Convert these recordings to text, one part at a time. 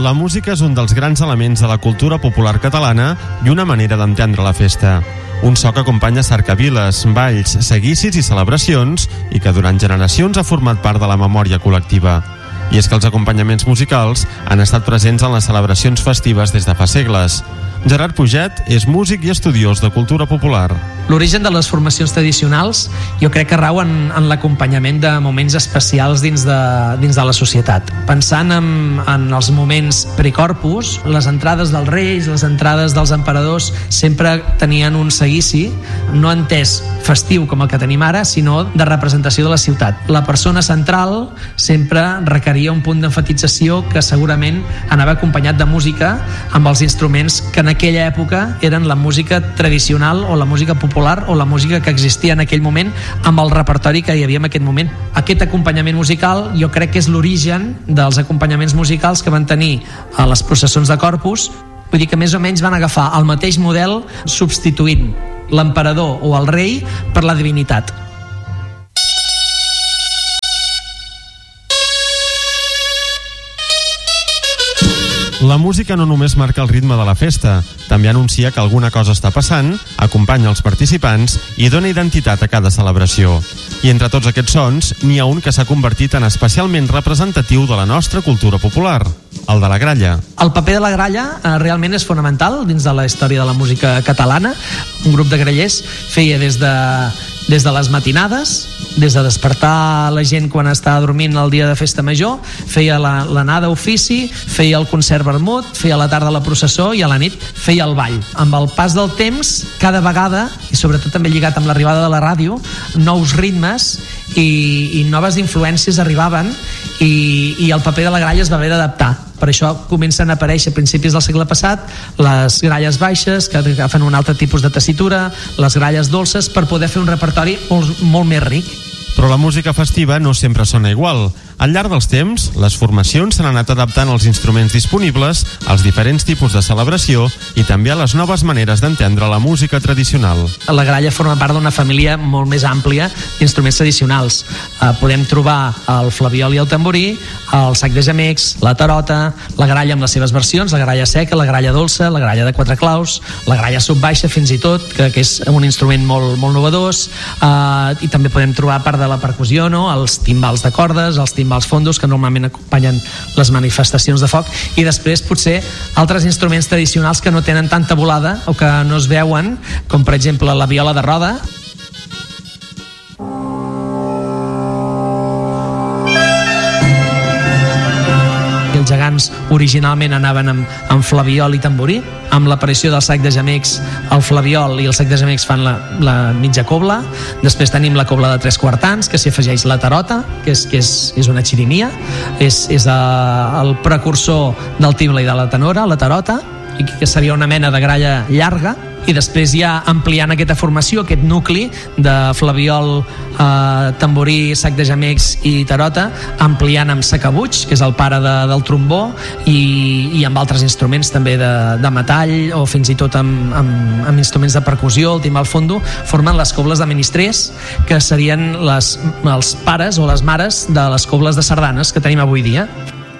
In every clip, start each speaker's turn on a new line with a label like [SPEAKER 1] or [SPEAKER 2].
[SPEAKER 1] La música és un dels grans elements de la cultura popular catalana i una manera d'entendre la festa. Un so que acompanya cercaviles, balls, seguicis i celebracions i que durant generacions ha format part de la memòria col·lectiva. I és que els acompanyaments musicals han estat presents en les celebracions festives des de fa segles. Gerard Puget és músic i estudiós de cultura popular.
[SPEAKER 2] L'origen de les formacions tradicionals jo crec que rau en l'acompanyament de moments especials dins de la societat. Pensant en els moments precorpus, les entrades dels reis, les entrades dels emperadors sempre tenien un seguici, no entès festiu com el que tenim ara, sinó de representació de la ciutat. La persona central sempre requeria un punt d'enfatització que segurament anava acompanyat de música amb els instruments que en aquella època eren la música tradicional o la música popular o la música que existia en aquell moment amb el repertori que hi havia en aquell moment. Aquest acompanyament musical jo crec que és l'origen dels acompanyaments musicals que van tenir a les processons de Corpus. Vull dir que més o menys van agafar el mateix model substituint l'emperador o el rei per la divinitat.
[SPEAKER 1] La música no només marca el ritme de la festa, també anuncia que alguna cosa està passant, acompanya els participants i dona identitat a cada celebració. I entre tots aquests sons, n'hi ha un que s'ha convertit en especialment representatiu de la nostra cultura popular, el de la gralla.
[SPEAKER 2] El paper de la gralla realment és fonamental dins de la història de la música catalana. Un grup de grallers feia des de les matinades, des de despertar la gent quan estava dormint el dia de festa major, feia l'anada a ofici, feia el concert vermut, feia la tarda la processó i a la nit feia el ball. Amb el pas del temps, cada vegada, i sobretot també lligat amb l'arribada de la ràdio, nous ritmes i noves influències arribaven i el paper de la gralla es va haver d'adaptar. Per això comencen a aparèixer a principis del segle passat les gralles baixes, que agafen un altre tipus de tessitura, les gralles dolces, per poder fer un repertori molt més ric.
[SPEAKER 1] Però la música festiva no sempre sona igual. Al llarg dels temps, les formacions s'han anat adaptant als instruments disponibles, als diferents tipus de celebració i també a les noves maneres d'entendre la música tradicional.
[SPEAKER 2] La gralla forma part d'una família molt més àmplia d'instruments tradicionals. Podem trobar el flabiol i el tamborí, el sac de gemecs, la tarota, la gralla amb les seves versions, la gralla seca, la gralla dolça, la gralla de 4 claus, la gralla subbaixa fins i tot, que és un instrument molt novedós, i també podem trobar part de la percussió, no? Els timbals de cordes, els timbals fondos, que normalment acompanyen les manifestacions de foc, i després potser altres instruments tradicionals que no tenen tanta volada o que no es veuen, com per exemple la viola de roda. Els gegants originalment anaven amb flabiol i tamborí. Amb l'aparició del sac de gemecs, el flabiol i el sac de gemecs fan la mitja cobla. Després tenim la cobla de 3 quartans, que s'hi afegeix la tarota, que és una xirinia, és el precursor del tible i de la tenora, la tarota, i que seria una mena de gralla llarga. I després ja ampliant aquesta formació, aquest nucli de flabiol, tamborí, sac de gemecs i tarota, ampliant amb sacabuig, que és el pare del trombó, i amb altres instruments també de metall, o fins i tot amb instruments de percussió, el timbal fondo, formen les cobles de ministrers, que serien els pares o les mares de les cobles de sardanes que tenim avui dia.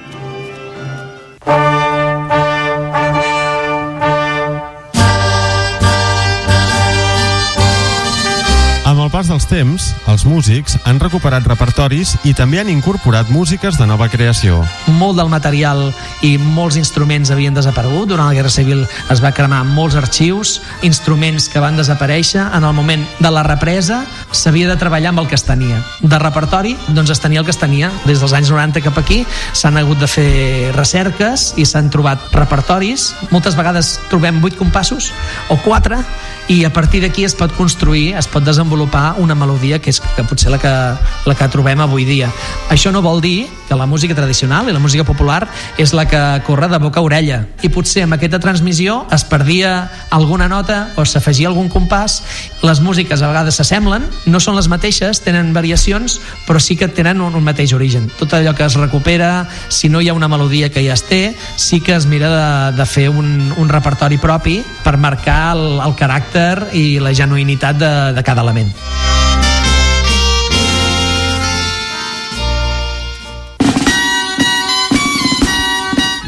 [SPEAKER 1] Amb el pas dels temps, els músics han recuperat repertoris i també han incorporat músiques de nova creació.
[SPEAKER 2] Molt del material i molts instruments havien desaparegut. Durant la Guerra Civil es va cremar molts arxius, instruments que van desaparèixer. En el moment de la represa s'havia de treballar amb el que es tenia. De repertori, doncs es tenia el que es tenia. Des dels anys 90 cap aquí s'han hagut de fer recerques i s'han trobat repertoris. Moltes vegades trobem 8 compassos o 4, i a partir d'aquí es pot construir, es pot desenvolupar una melodia que és potser la que trobem avui dia. Això no vol dir que la música tradicional i la música popular és la que corre de boca a orella, i potser amb aquesta transmissió es perdia alguna nota o s'afegia algun compàs. Les músiques a vegades s'assemblen, no són les mateixes, tenen variacions, però sí que tenen un mateix origen. Tot allò que es recupera, si no hi ha una melodia que ja es té, sí que es mira de fer un repertori propi per marcar el caràcter i la genuïnitat de cada element.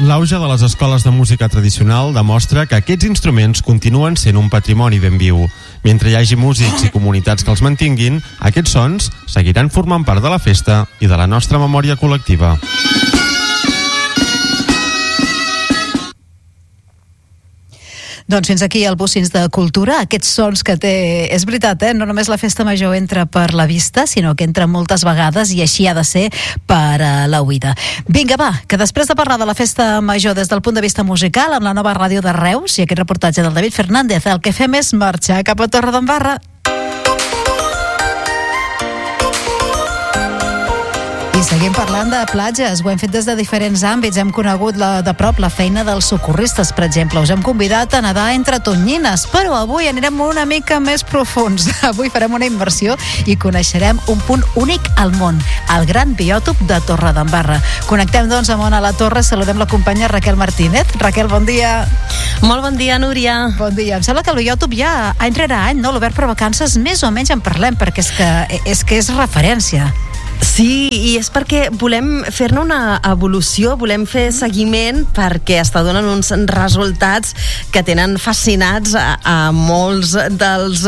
[SPEAKER 1] L'auge de les escoles de música tradicional demostra que aquests instruments continuen sent un patrimoni ben viu. Mentre hi hagi músics i comunitats que els mantinguin, aquests sons seguiran formant part de la festa i de la nostra memòria col·lectiva.
[SPEAKER 3] Doncs fins aquí el Bocins de Cultura, aquests sons que té, és veritat, no només la festa major entra per la vista, sinó que entra moltes vegades i així ha de ser per la oïda. Vinga, va, que després de parlar de la festa major des del punt de vista musical, amb la nova ràdio de Reus i aquest reportatge del David Fernández, el que fem és marxar cap a Torredembarra. I seguim parlant de platges, ho hem fet des de diferents àmbits, hem conegut de prop la feina dels socorristes, per exemple, us hem convidat a nedar entre tonyines, però avui anirem una mica més profuns. Avui farem una immersió i coneixerem un punt únic al món, el gran biòtop de Torredembarra. Connectem doncs amb Ona La Torre, saludem la companya Raquel Martínez. Raquel, bon dia.
[SPEAKER 4] Molt bon dia, Núria.
[SPEAKER 3] Bon dia. Em sembla que el biòtop ja any rere any, no? L'Obert per Vacances, més o menys en parlem, perquè és que és referència.
[SPEAKER 4] Sí, i és perquè volem fer-ne una evolució, volem fer seguiment perquè està donant uns resultats que tenen fascinats a molts dels,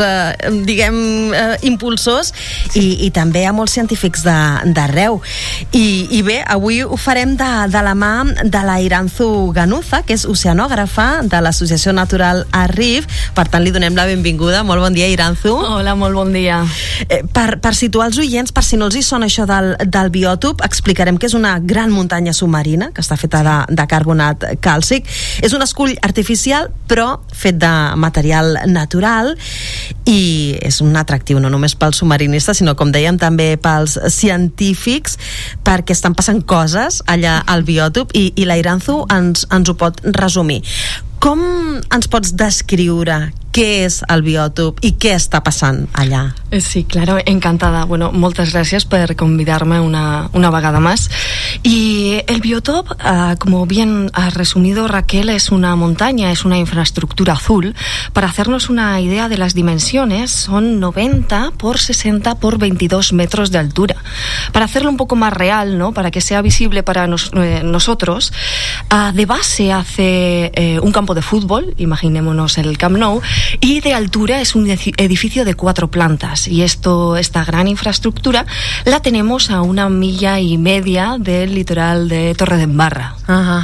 [SPEAKER 4] impulsors i també a molts científics d'arreu. I bé, avui ho farem de la mà de la Iranzu Ganuza, que és oceanògrafa de l'Associació Natural Arrif. Per tant, li donem la benvinguda. Molt bon dia, Iranzu.
[SPEAKER 5] Hola, molt bon dia.
[SPEAKER 4] Per situar els oients, per si no els hi sona això del biòtop, explicarem que és una gran muntanya submarina que està feta de carbonat càlcic. És un escull artificial, però fet de material natural, i és un atractiu no només pels submarinistes, sinó, com dèiem, també pels científics, perquè estan passant coses allà al biòtop, i la Iranzu ens ho pot resumir. Com ens pots descriure què és el biòtop i què està passant allà?
[SPEAKER 5] Sí, claro, encantada. Bueno, muchas gracias por convidarme una vegada más. Y el biotop, como bien ha resumido Raquel, es una montaña, es una infraestructura azul. Para hacernos una idea de las dimensiones, son 90 por 60 por 22 metros de altura. Para hacerlo un poco más real, ¿no? Para que sea visible para nosotros, de base hace un campo de fútbol, imaginémonos el Camp Nou, y de altura es un edificio de 4 plantas, y esta gran infraestructura la tenemos a 1,5 millas del litoral de Torredembarra.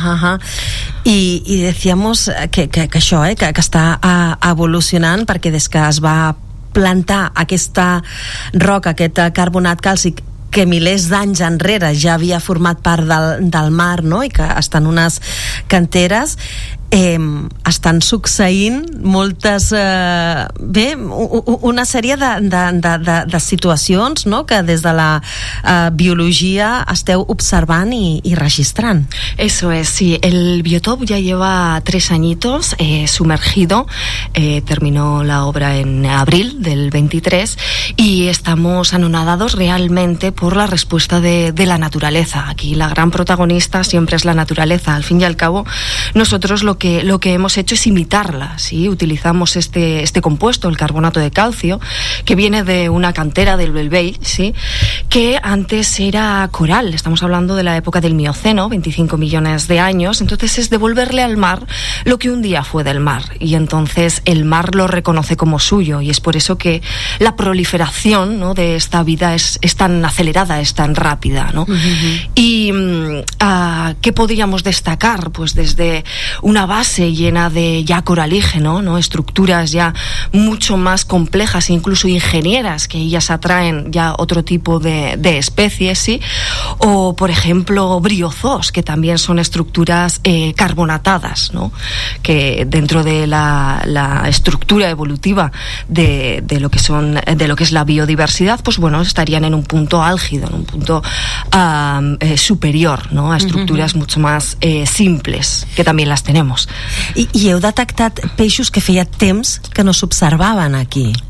[SPEAKER 4] I decíamos que això, que està evolucionant, perquè des que es va plantar aquesta roca, aquest carbonat càlcic, que milers d'anys enrere ja havia format part del mar, no? I que estan unes canteres, estan succeint moltes una sèrie de situacions, no? Que des de la biologia esteu observant i registrant.
[SPEAKER 5] Eso es, sí. El biotop ya lleva 3 añitos sumergido, terminó la obra en abril del 23 y estamos anonadados realmente por la respuesta de la naturaleza. Aquí la gran protagonista siempre es la naturaleza. Al fin y al cabo, nosotros lo que hemos hecho es imitarla, ¿sí? Utilizamos este compuesto, el carbonato de calcio, que viene de una cantera del Belvei, ¿sí? Que antes era coral. Estamos hablando de la época del Mioceno, 25 millones de años. Entonces es devolverle al mar lo que un día fue del mar, y entonces el mar lo reconoce como suyo, y es por eso que la proliferación, ¿no? De esta vida es tan acelerada, es tan rápida, ¿no? Y ¿qué podríamos destacar? Pues desde una base llena de ya coralígeno, ¿no? Estructuras ya mucho más complejas e incluso ingenieras, que ellas atraen ya otro tipo de especies, ¿sí? O por ejemplo briozoos, que también son estructuras carbonatadas, ¿no? Que dentro de la estructura evolutiva de lo que es la biodiversidad, pues bueno, estarían en un punto álgido, en un punto superior, ¿no? A estructuras mucho más simples, que también las tenemos.
[SPEAKER 4] I heu detectat peixos que feia temps que no s'observaven aquí.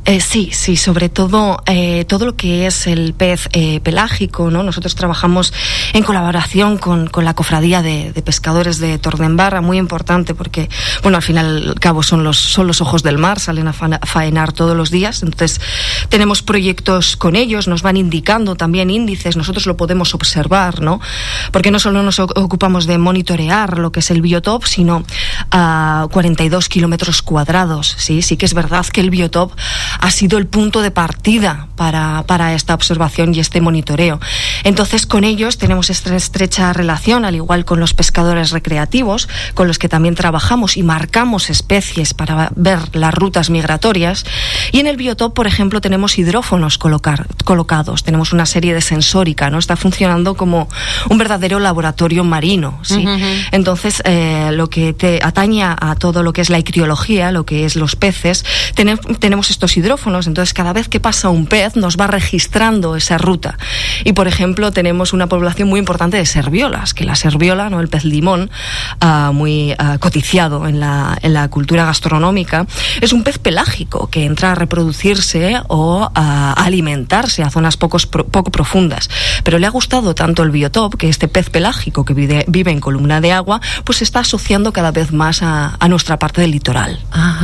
[SPEAKER 5] Sí, sobre todo todo lo que es el pez pelágico, ¿no? Nosotros trabajamos en colaboración con la cofradía de pescadores de Torredembarra, muy importante porque, bueno, al final y al cabo son los ojos del mar, salen a faenar todos los días, entonces tenemos proyectos con ellos, nos van indicando también índices, nosotros lo podemos observar, ¿no? Porque no solo nos ocupamos de monitorear lo que es el biotop, sino a 42 kilómetros cuadrados, ¿sí? Sí que es verdad que el biotop ha sido el punto de partida para esta observación y este monitoreo. Entonces, con ellos tenemos esta estrecha relación, al igual con los pescadores recreativos, con los que también trabajamos y marcamos especies para ver las rutas migratorias. Y en el biotop, por ejemplo, tenemos hidrófonos colocados, tenemos una serie de sensórica, ¿no? Está funcionando como un verdadero laboratorio marino, ¿sí? Entonces, lo que te atañe a todo lo que es la icriología, lo que es los peces, tenemos estos hidrófonos, entonces cada vez que pasa un pez nos va registrando esa ruta. Y, por ejemplo, tenemos una población muy importante de serviolas, que la serviola, ¿no? El pez limón, muy codiciado en la cultura gastronómica, es un pez pelágico que entra a reproducirse o a alimentarse a zonas poco profundas. Pero le ha gustado tanto el biotop que este pez pelágico que vive en columna de agua, pues se està associando cada vez más a nuestra parte del litoral.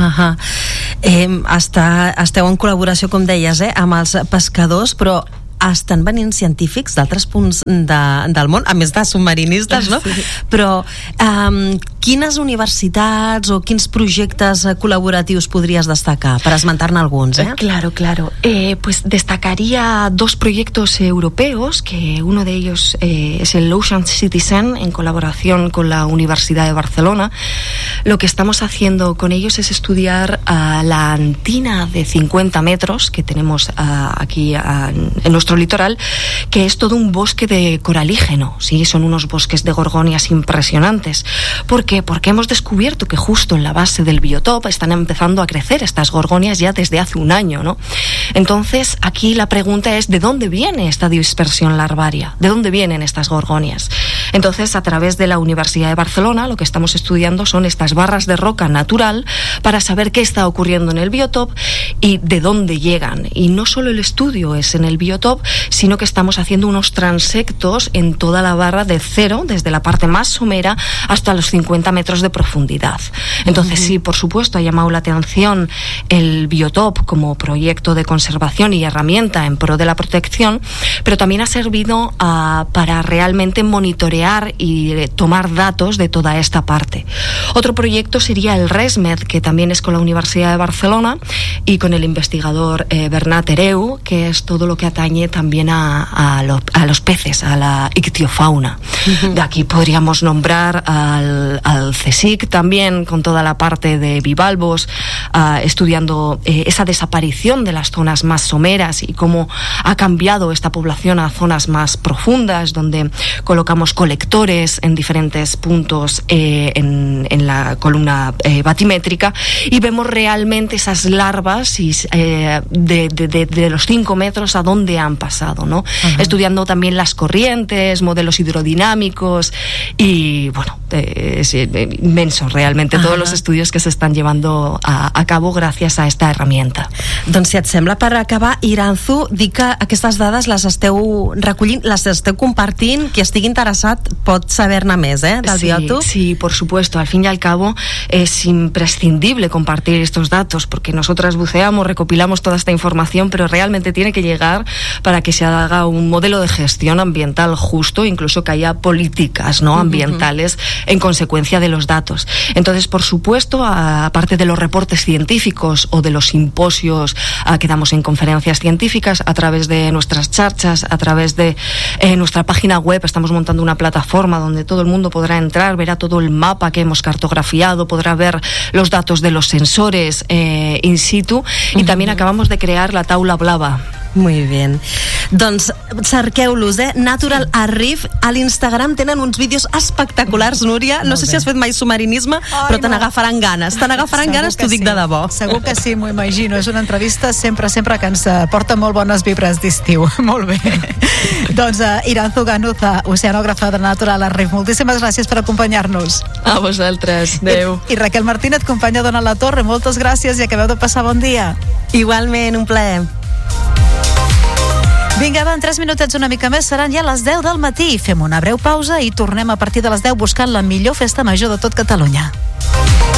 [SPEAKER 4] Esteu en col·laboració, com deies, amb els pescadors, però estan venint científics d'altres punts del món, a més de submarinistes, no? Sí. Però quines universitats o quins projectes col·laboratius podries destacar, per esmentar-ne alguns?
[SPEAKER 5] Claro. Pues destacaría dos proyectos europeos, que uno de ellos es el Ocean Citizen, en colaboración con la Universidad de Barcelona. Lo que estamos haciendo con ellos es estudiar la antina de 50 metros que tenemos aquí en nuestro litoral, que es todo un bosque de coralígeno, ¿sí? Son unos bosques de gorgonias impresionantes. ¿Por qué? Porque hemos descubierto que justo en la base del biotop están empezando a crecer estas gorgonias ya desde hace un año, ¿no? Entonces, aquí la pregunta es, ¿de dónde viene esta dispersión larvaria? ¿De dónde vienen estas gorgonias? Entonces, a través de la Universidad de Barcelona, lo que estamos estudiando son estas barras de roca natural para saber qué está ocurriendo en el biotop y de dónde llegan. Y no solo el estudio es en el biotop, sino que estamos haciendo unos transectos en toda la barra de cero, desde la parte más somera hasta los 50 metros de profundidad. Entonces, sí, por supuesto, ha llamado la atención el biotop como proyecto de conservación y herramienta en pro de la protección, pero también ha servido para realmente monitorear y tomar datos de toda esta parte. Otro proyecto sería el RESMED, que también es con la Universidad de Barcelona y con el investigador Bernat Hereu, que es todo lo que atañe también a los peces, a la ictiofauna. De aquí podríamos nombrar al CSIC también, con toda la parte de bivalvos, estudiando esa desaparición de las zonas más someras y cómo ha cambiado esta población a zonas más profundas, donde colocamos colectores en diferentes puntos en la columna batimétrica, y vemos realmente esas larvas de los 5 metros a dónde han pasado, ¿no? Estudiando también las corrientes, modelos hidrodinámicos, y bueno, es inmenso realmente todos los estudios que se están llevando a cabo gracias a esta herramienta.
[SPEAKER 4] Doncs, si et sembla, per acabar, Iranzu, dic que aquestes dades les esteu recollint, les esteu compartint, qui estigui interessat pot saber-ne més, del biotop.
[SPEAKER 5] Sí, por supuesto, al fin y al cabo es imprescindible compartir estos datos, porque nosotras buceamos, recopilamos toda esta información, pero realmente tiene que llegar para que se haga un modelo de gestión ambiental justo, incluso que haya políticas, ¿no?, ambientales en consecuencia de los datos. Entonces, por supuesto, aparte de los reportes científicos o de los simposios que damos en conferencias científicas, a través de nuestras charchas, a través de nuestra página web, estamos montando una plataforma donde todo el mundo podrá entrar, verá todo el mapa que hemos cartografiado, podrá ver los datos de los sensores in situ, y también acabamos de crear la taula blava.
[SPEAKER 4] Muy bien. Doncs cerqueu-los, Natural Reef. A l'Instagram tenen uns vídeos espectaculars, Núria. No sé si has fet mai submarinisme, però te n'agafaran ganes. Te n'agafaran ganes, t'ho dic de debò.
[SPEAKER 3] Segur que sí, m'ho imagino. És una entrevista sempre que ens porta molt bones vibres d'estiu. Molt bé. Doncs Iranzu Ganuza, oceanògrafa de Natural Reef, moltíssimes gràcies per acompanyar-nos.
[SPEAKER 5] A vosaltres, adeu.
[SPEAKER 3] I Raquel Martínez, companya d'Ona La Torre, moltes gràcies i acabeu de passar bon dia.
[SPEAKER 4] Igualment, un plaer.
[SPEAKER 3] Vinga, va, en 3 minutets una mica més seran ja les 10 del matí. Fem una breu pausa i tornem a partir de les 10 buscant la millor festa major de tot Catalunya.